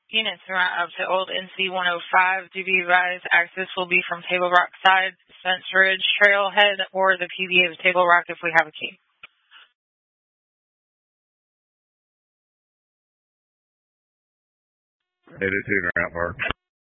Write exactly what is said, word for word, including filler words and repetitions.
Units route up to Old N C one oh five. Do be advised, access will be from Table Rock side, Spence Ridge Trailhead, or the P B of Table Rock if we have a key. eighty-two Grant Park.